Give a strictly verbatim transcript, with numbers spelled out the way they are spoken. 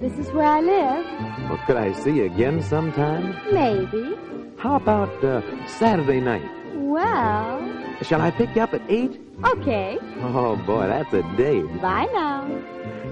This is where I live. Well, could I see you again sometime? Maybe. How about uh, Saturday night? Well, Shall I pick you up at eight? okay. Oh, boy, that's a date. Bye now.